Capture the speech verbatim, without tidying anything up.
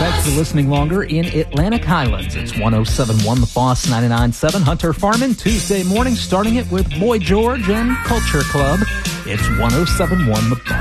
Thanks for listening longer in Atlantic Highlands. It's one oh seven point one The Boss, ninety-nine point seven Hunter Farming, Tuesday morning, starting it with Boy George and Culture Club. It's one oh seven point one The Boss.